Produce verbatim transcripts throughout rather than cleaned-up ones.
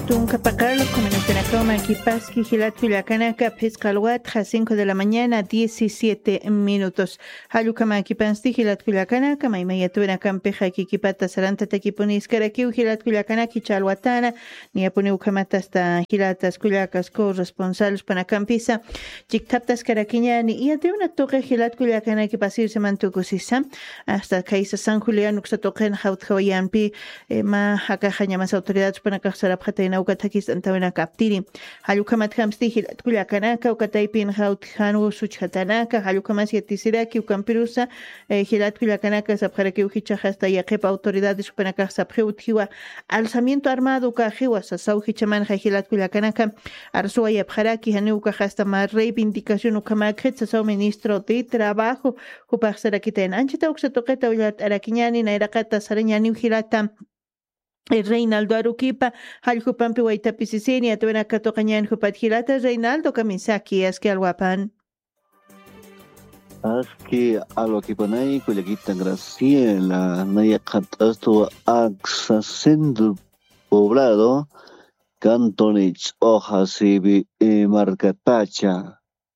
Tunca Pacalo, Comunitana Kipaski, Gilat Culiacanaca, Pescalhuat, a cinco de la mañana, diecisiete minutos. Halucama Kipansti, Gilat Culiacanaca, Maimayatuena Campeja, Kikipata, Saranta Tequiponis, Caraquiu, Gilat Culiacanaca, Chalhuatana, Niapuniucamata hasta Gilatas Culiacas, corresponsales Panacampisa, Chictaptas Caraquiñani, y ante una toque Gilat Culiacanaca, Pasir se mantucosisa, hasta Caisa San Julián, Uxatoquen, Hautjoyanpi, Ma, Hacajaña, más autoridades Panacasarapjatena. Ukatakis antawena kaptiri halukamat hamsti hilat Culiacanaka ukataipin haut hanu suchhatanaka halukamas yatisiraki ukampirusa hilat Culiacanaka sapjaraki uhicha hasta yakepa autoridades upanaka sapjeutiwa alzamiento armado ukajiwa sasau hichaman hilat Culiacanaka arsua yapjaraki hanuka hasta más reivindicación ukamakhet sasau ministro de trabajo upajsarakiten anchita uksatoqeta ulat arakiñani nairakata sarañani uhilata Reinaldo Aruquipa, Halcupampi Huaytapisicini, Atuena Catocañan Jupatjilata, Reinaldo Kamisaki, Aski Alguapan. Aski Alguakipanay, Cuyaquita Graciela, Naya Catasto, Axa Centro Poblado, Cantonich, Ojasibi, Marcatacha.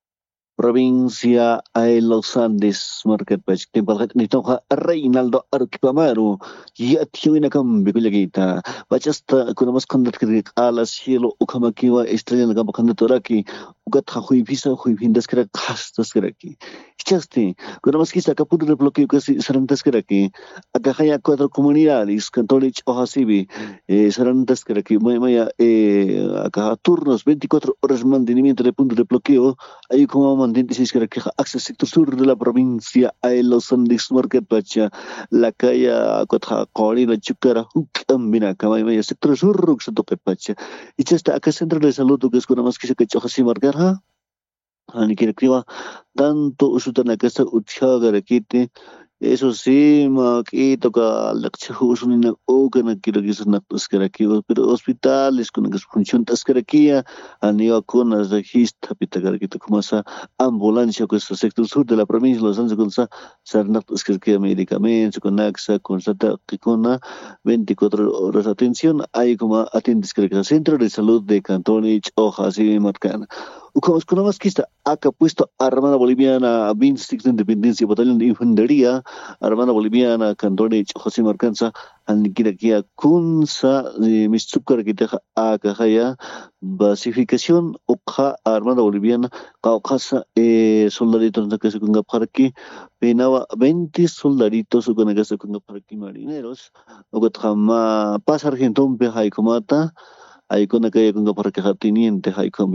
Provincia de los Andes, Marketpach, Nitoja, Reinaldo Arquipamaru, Yatiuna Cambi, Cuyaguita, Bachasta, Kunamas Conducted, Alas, Cielo, Ukamakiwa, Estrella, Gamba Conductoraki, Ugata Huipisa, Huipindaskara, Castaskeraki. Chasti, Kunamaskisa, Caputo de Bloqueo, Sarantaskeraki, Akahaya, cuatro comunidades, Cantolich, Ojasibi, Sarantaskeraki, Maya, Akaha, turnos, veinticuatro horas mantenimiento de punto de bloqueo, hay como mantenimiento que acceso sector sur de la provincia a los Andes Marketpacha, la calle Cotja, Corina, Chucara, Hucambina, Camaya, sector sur, Ruxatoquepacha, y chasta acá centro de salud que es con más que se cachoja si marcará. Ani kira kriwa tanto usutana kasa utchaga rakite eso sí ma quito ka lakcha usunina o kana kira kisa naktas karakiwa pero hospitales con que función tas karakia aniwa con las regista pitagarquito como esa ambulancia que es el sector sur de la provincia de Los Andes con esa sarnatas karakia medicamentos con axa con sata con veinticuatro horas de atención hay como atiendes karakia centro de salud de Cantonich Hojas y Marcana. Como más que está acá puesto Armada Boliviana, veintiséis de Independencia, Batallón de Infantería, Armada Boliviana, Cantonich, José Marcanza, Alniquiraquia, Kunza, Mitsukar, que deja acá ya, basificación, Oja, Armada Boliviana, Caucasa, soldaditos en la casa con Gaparqui, penaba veinte soldaditos con la casa con Gaparqui marineros, Ogatama, Paz Argentón, Peja y Comata, hay con aquella con para que teniente hay con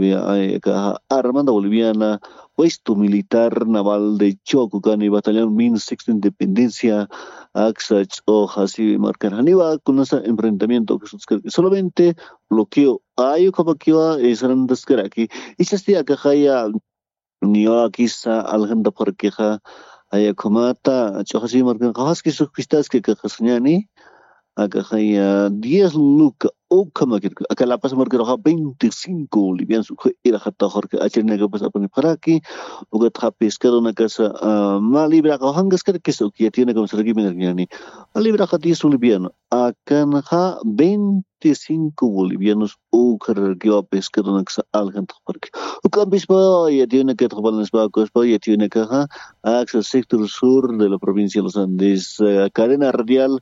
Armada Boliviana, puesto militar naval de Chocucani, batallón veintiséis de Independencia, Axach o Hasi Marcan Haniva, con ese enfrentamiento que solamente bloqueo. Hay como que va es Randas Karaki, y se estia que haya ni aquí sa alganda por queja, hay comata, Chohasi Marcan Haski Sukistas que Casanyani. Acá hay diez lucas o como que acá la pasa porque roja veinticinco bolivianos era hasta Jorge ayer nega pasa por para aquí o que está pescado una casa más libre acá hangas que que eso que tiene como ser aquí minergiani a libre acá diez bolivianos acá naja veinticinco bolivianos o que va a pescar una casa algan porque o cambis pa ya tiene que trabajar en Spacos pa ya tiene que ha acá sector sur de la provincia de Los Andes cadena radial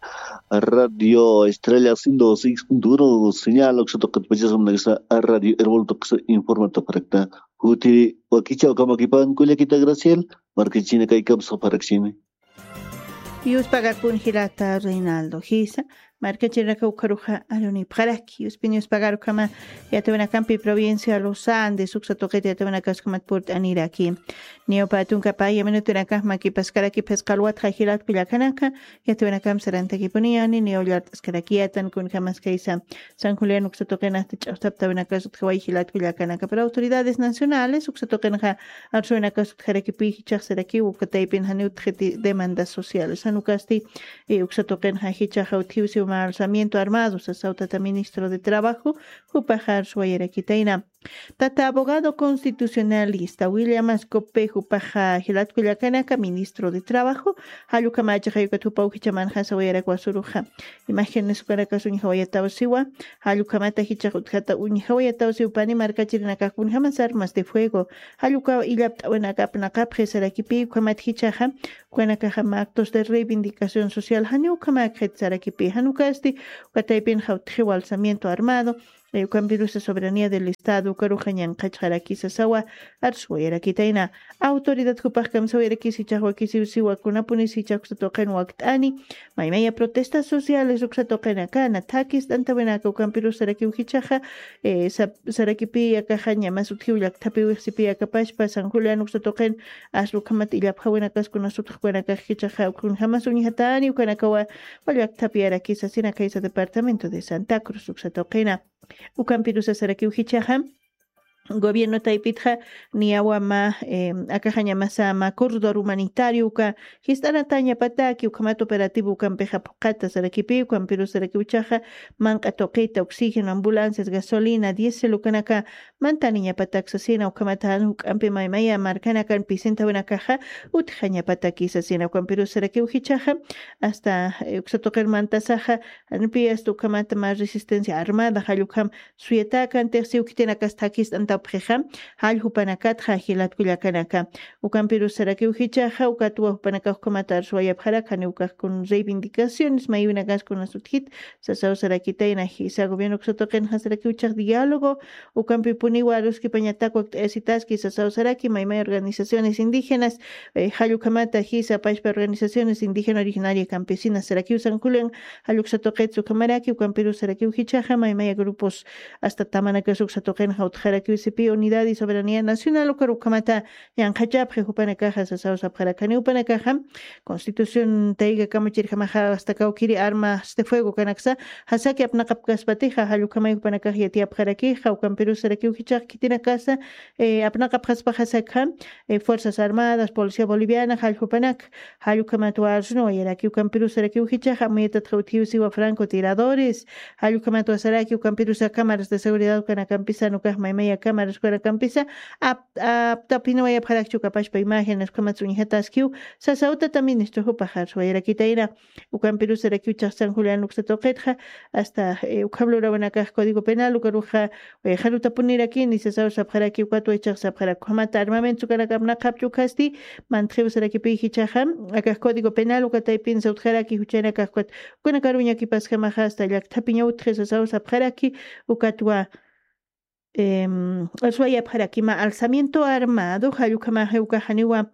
radio Estrella ciento seis punto uno señal que se toca pajas una esa radio Herbol que informa to correcta uti wakicha kama kipan kulia kita Graciel markechine kai kam so parakchine Yus pagar pun hirata Reinaldo Gisa marca chiraka ukaruja aluni paraki yus pinyus pagar kama ya te una campi provincia Los Andes suksa toquete ya te una kaskamat port aniraki neo patun kapaya minuto na kama ki paskara ki peskalwat khahirat Culiacanaka ya te una kam saranta ki poniani neo yart skarakiatan kun kamas kaisa San Julián uksa toquen hasta chastap ta una kasut khawai hilat Culiacanaka pero autoridades nacionales uksa toquen ha arso una kasut kharaki pi chasaraki ukataipin hanut khiti demandas sociales anukasti uksa toquen ha hicha hautiusi alzamiento armado, Sautata ministro de Trabajo, Jupajar Suayera Quitaina. Tata abogado constitucionalista William Ascopejo Paja Gilatkuyakanaka, ministro de Trabajo, Haluka Macha Hayukatupa Uchichaman Hasawera Guasuruja. Imágenes Caracas Unihawaya Tausiwa, Haluka Mata Hichahutkata Unihawaya Tausiupani, Marca Chirinaka Kunhamas armas de fuego, Haluka Ilap Nakap Sarakipi, Kamat Hichaha, Kuanakahama actos de reivindicación social, Hanukamak Sarakipi, Hanukasti, Kataipin Hautjiwa alzamiento armado. Cambios de soberanía del Estado, Carujañan, Cacharaki, Sasawa, Arsuera, Kitaina, Autoridad Kupakam, Soeraki, Sichawaki, Siwa, Kunapunis, Sichaxatoken, Waktani, Maimaya, protestas sociales, Uxatoken, Akan, ataques, Dantabenaka, Campirus, Saraki, Uchichaja, Sarakipi, Akajaña, Masutiulak, Tapi, Sipia, Capachpa, San Julián, Uxatoken, Asrukamat, Ilaphawenakas, Kunasutuanak, Hichaja, Kunhamas, Unihatani, Ukanakawa, Walak Tapiara, Kisasina, Kaisa, Departamento de Santa Cruz, Uxatokena. Ucampirusa Saraki Uhichaha, Gobierno Taipitja, Niawama, eh, Akajañamasama, corredor humanitario, Uka, Histanataña Pataki, Ukamat operativo, Ukampeja Pocata, Sarakipi, Ukampiru Sarakiuchaja, Manca Toqueta, oxígeno, ambulancias, gasolina, diésel, Ukanaka, Mantaniña Patak, Sasina, Ukamatan, Ukampe Maimaya, Marcanakan, Picenta, Buenacaja, Utjaña Pataki, Sasina, Ukampiru Sarakiuhichaja, hasta Uxatoker Mantasaja, Anpias, Ukamata más resistencia armada, Hayukam, Suyetakan, Terci, Ukitenakastakis, Anta Preja, Hal Hupanakat, Hajilat Kuyakanaka, Ucampiru Saraki Uhichaja, Ucatua Hupanaka Komatar, Suayabharakan, Ucas con reivindicaciones, Mayunagas con la Suthit, Sasao Sarakita y Najisa, Gobierno Xotoken, Hasaraki Uchak diálogo, Ucampi Puniwa, Ruski Pañataco, Esitaski, Sasao Saraki, Maimay organizaciones indígenas, Hayukamata, Hisa, Paispa organizaciones indígenas originarias campesinas, Saraki San Julián, Haluxatoket, Sukamaraki, Ucampiru Saraki Uhichaja, Maimay grupos hasta Tamanaka, Suxatoken, Hautjaraki, Unidad y Soberanía Nacional, Ucarucamata, Yankachap, Jupanacaja, Sasao Sapjaracani, Upanacaja, Constitución Taiga Kamachirjamaja, hasta Kaukiri, Armas de Fuego, Canaxa, Hasaki Apnakapkas Pateja, Halukamay Upanacaja, y Tiapjaraki, Jaucamperu Saraki Uhichak, Kitina Casa, Apnakapjas Pajasaka, Fuerzas Armadas, Policía Boliviana, Haljupanak, Halukamatuars, no, Yeraki Ucamperu Saraki Uhichak, Amuyeta Trautius y Franco Tiradores, Halukamatu Saraki Ucamperu Cámaras de Seguridad, Canacampisa, Nucasmaimaya, Cámaras Cuera Campisa, Aptapinoya para Chucapashpa imágenes, Kamatsunihataskiu, Sasauta también esto Jupajar, Suayera Kitaira, Ucampiru Serakiucha San Julián Uxatoquetja, hasta Ucablura Banacaj Código Penal, Ucaruja, Jaruta Punirakin, y Sasau Sapjaraki, Ucatu Echak Sapjaramata, Armamento Canacamna Capchucasti, Mantreu Serakipi Hichaham, Acas Código Penal, Ucataipin Sautjaraki, Huchena Cascuat, Cunacaruña Kipas Jamaja, hasta Yactapiña Utres, Sasau Sapjaraki, Ucatua. Eh, para Kima alzamiento armado, Hayukama Heukahaniwa.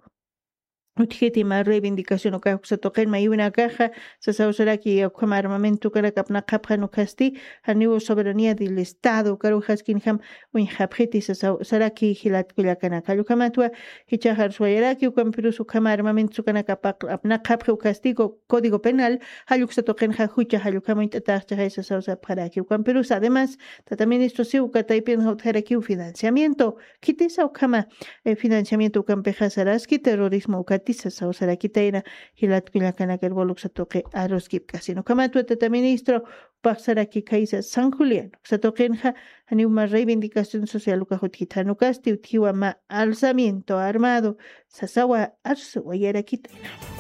Utjitima reivindicación oka uxatoqen mayuna caja sasausaraki okama armamento karakapna kapja no casti haniu soberanía del estado karujas kinham un japjeti sasausaraki hilat kulakana kalukamatwa hichahar suayaraki ukampiru sukama armamento kana kapak apna kapja castigo código penal haluxatoqen hajucha halukama intatacha sasausa paraki ukampiru además también esto se ukataipin hotjaraki financiamiento kitisa okama financiamiento ukampeja saraski terrorismo Tisa Sausaraquitaina, Hilat Kuyakanaka, el Boluxatoque, Aroskip Casino. Kamatueta ministro, Paxaraki Kaisa, San Julián, Xatoquenja, Aniuma reivindicación social, Lucajotitano Casti, Utiwama, alzamiento armado, Sasawa, Arsu, Ayaraquitaina.